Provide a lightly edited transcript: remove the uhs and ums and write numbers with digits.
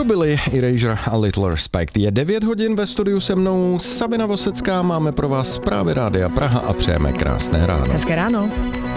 byli Erasure a Little Respect. Je 9 hodin, ve studiu se mnou Sabina Vosecká, máme pro vás zprávy Rádia Praha a přejeme krásné ráno. Hezké ráno.